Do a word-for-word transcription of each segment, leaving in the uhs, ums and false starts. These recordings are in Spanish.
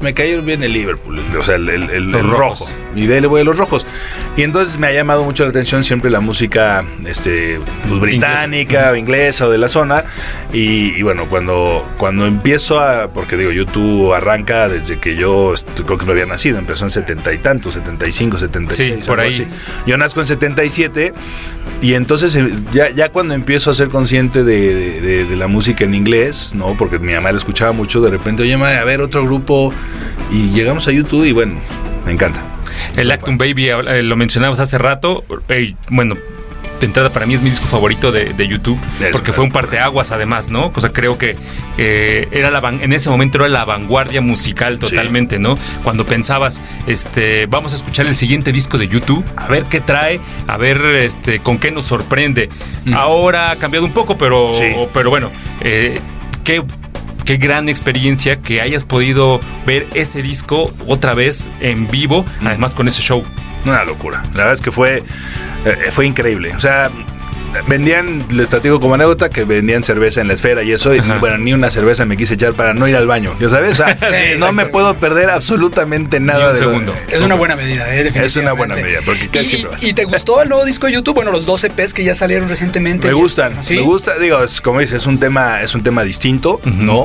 me cayeron bien el Liverpool, o sea, el, el, el, el rojo. Rojos. Y de él le voy a los rojos. Y entonces me ha llamado mucho la atención siempre la música este, pues, británica, o inglesa o de la zona. Y, y bueno, cuando, cuando empiezo a... Porque digo, YouTube arranca desde que yo creo que no había nacido. Empezó en setenta y tantos, setenta y cinco, setenta y seis. Sí, por ahí. Así. Yo nazco en setenta y siete. Y entonces ya, ya cuando empiezo a ser consciente de, de, de, de la música en inglés, ¿no? Porque mi mamá la escuchaba mucho, de repente, oye, madre, a ver otro grupo. Y llegamos a YouTube y bueno, me encanta. El Actum Baby, eh, lo mencionabas hace rato. Eh, bueno, de entrada para mí es mi disco favorito de, de YouTube, Eso, porque fue un parteaguas además, ¿no? O sea, creo que eh, era la van- en ese momento era la vanguardia musical totalmente, sí. ¿no? Cuando pensabas, este, vamos a escuchar el siguiente disco de YouTube, a ver qué trae, a ver este, con qué nos sorprende. Mm. Ahora ha cambiado un poco, pero, sí. pero bueno, eh, qué Qué gran experiencia que hayas podido ver ese disco otra vez en vivo, mm. además con ese show. Una locura. La verdad es que fue, eh, fue increíble. O sea, vendían, les platico como anécdota, que vendían cerveza en la Esfera y eso, y Ajá. bueno, ni una cerveza me quise echar para no ir al baño, ¿ya sabes? O sea, sí, no me puedo perder absolutamente nada. Ni un de segundo. Es una buena medida, ¿eh? Definitivamente. Es una buena medida, porque casi y, siempre vas. ¿Y te gustó el nuevo disco de YouTube? Bueno, los dos E Pes que ya salieron recientemente. Me gustan, ¿sí? me gusta, digo, es, como dices, es un tema, es un tema distinto, uh-huh. ¿no?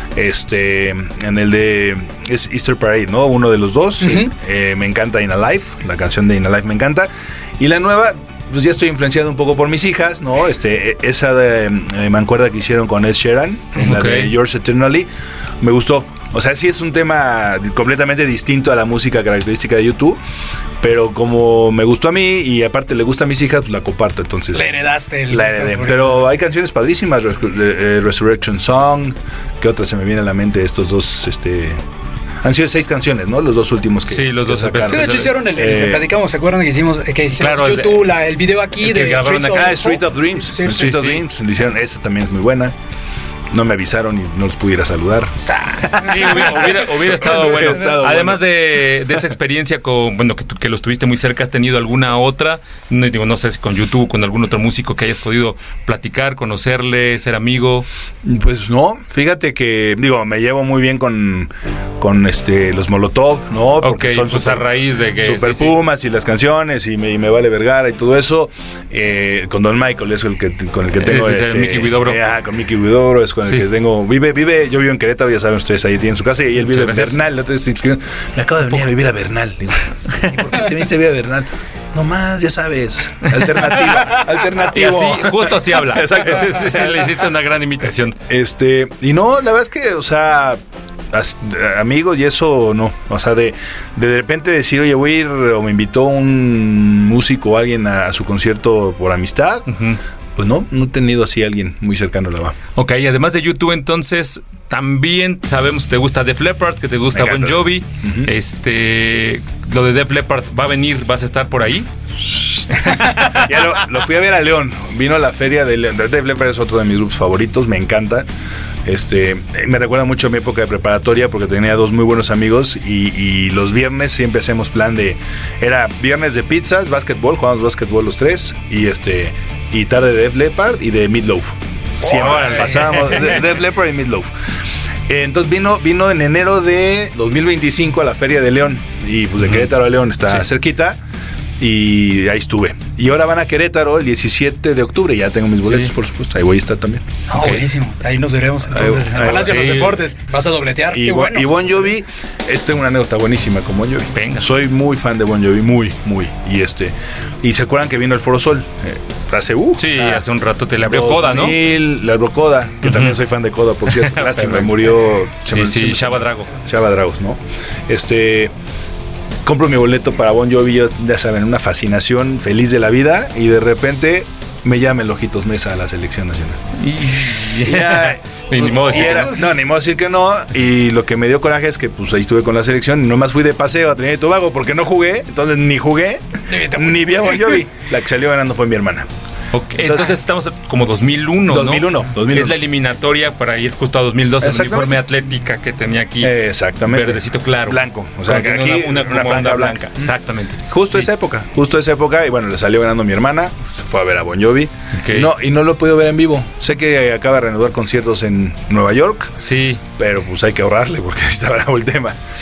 Este, en el de es Easter Parade, ¿no? Uno de los dos, uh-huh. eh, me encanta In Alive, la canción de In Alive me encanta, y la nueva, pues ya estoy influenciado un poco por mis hijas, ¿no? Este, esa de eh, mancuerda que hicieron con Ed Sheeran, okay. la de Yours Eternally, me gustó. O sea, sí es un tema completamente distinto a la música característica de YouTube, pero como me gustó a mí y aparte le gusta a mis hijas, pues la comparto, entonces... La heredaste. La heredé, pero hay canciones padrísimas, Resurrection Song, que otra se me viene a la mente, estos dos, este... Han sido seis canciones, ¿no? Los dos últimos que Sí, los dos sacaron. Sí, de hecho hicieron el, el eh, platicamos, ¿se acuerdan que hicimos que hicieron claro, YouTube, el, la, el video aquí el de Street of, ah, Street of Dreams. Sí, Street sí, of sí. Dreams, lo hicieron, esa también es muy buena. No me avisaron y no los pudiera saludar. Sí, hubiera, hubiera, hubiera estado bueno. Hubiera estado Además bueno. De, de esa experiencia con, bueno, que, que los tuviste muy cerca, ¿has tenido alguna otra? No, digo, no sé si con YouTube, con algún otro músico que hayas podido platicar, conocerle, ser amigo. Pues no, fíjate que, digo, me llevo muy bien con, con este los Molotov, ¿no? Porque okay, son pues super, a raíz de que Super sí, Pumas sí. y las canciones y me, y me vale Vergara y todo eso. Eh, con Don Michael es el que con el que tengo es este, el Mickey Huidobro. Eh, ah, con Mickey Huidobro es con sí. el que tengo. Vive, vive, yo vivo en Querétaro, ya saben ustedes, ahí tienen su casa y él vive en Bernal. Entonces, me acabo de venir a vivir a Bernal. Digo, ¿y por qué te viniste a vivir a Bernal? No más, ya sabes. Alternativa, alternativo. Y así, justo así habla. Exacto. Sí, sí, sí, le hiciste una gran imitación. Este, y no, la verdad es que, o sea, amigos y eso no. O sea, de, de de repente decir, oye, voy a ir, o me invitó un músico o alguien a, a su concierto por amistad. Uh-huh. Pues no, no he tenido así a alguien muy cercano a la va. Ok, además de YouTube, entonces, también sabemos que te gusta Def Leppard, que te gusta Bon Jovi. Uh-huh. Este, lo de Def Leppard va a venir, vas a estar por ahí. Ya lo, lo fui a ver a León. Vino a la feria de León. Def Leppard es otro de mis grupos favoritos, me encanta. Este, me recuerda mucho a mi época de preparatoria porque tenía dos muy buenos amigos y, y los viernes siempre hacemos plan de, era viernes de pizzas, básquetbol, jugábamos básquetbol los tres y este y tarde de Def Leppard y de Meatloaf. Siempre oh, pasábamos de Def Leppard y Meatloaf. Entonces vino vino en enero de dos mil veinticinco a la feria de León y pues de Querétaro a León está sí. cerquita. Y ahí estuve. Y ahora van a Querétaro el diecisiete de octubre. Ya tengo mis boletos, sí. por supuesto. Ahí voy a estar también. Ah, okay. Buenísimo. Ahí nos veremos entonces ahí, en el Palacio sí. de los Deportes. Vas a dobletear. Y, Qué bueno. y Bon Jovi, es tengo una anécdota buenísima con Bon Jovi. Venga. Soy muy fan de Bon Jovi, muy, muy. Y este y se acuerdan que vino el Foro Sol. Eh, hace uh, Sí, ah, hace un rato te le abrió Coda, ¿no? Le abrió Coda, que uh-huh. también soy fan de Coda, por cierto. Lástima, me murió. Sí, me, sí, Chava Drago. Chava Dragos, ¿no? Este. Compro mi boleto para Bon Jovi, yo, ya saben, una fascinación, feliz de la vida, y de repente me llama el Ojitos Mesa a la selección nacional. Y ya, ni modo decir era, que no. No, ni modo decir que no, y lo que me dio coraje es que pues ahí estuve con la selección y nomás fui de paseo a Trinidad y Tobago porque no jugué, entonces ni jugué, ni vi a Bon Jovi. La que salió ganando fue mi hermana. Okay, entonces, entonces estamos como dos mil uno, dos mil uno, ¿no? dos mil uno. Es la eliminatoria para ir justo a dos mil dos, el uniforme Atlética que tenía aquí. Exactamente. Verdecito claro. Blanco. O sea, que aquí una, una, una franja blanca. blanca. Exactamente. Justo sí. esa época, justo esa época. Y bueno, le salió ganando mi hermana. Se fue a ver a Bon Jovi. Okay. No, y no lo he podido ver en vivo. Sé que acaba de reanudar conciertos en Nueva York. Sí. Pero pues hay que ahorrarle porque estaba el tema.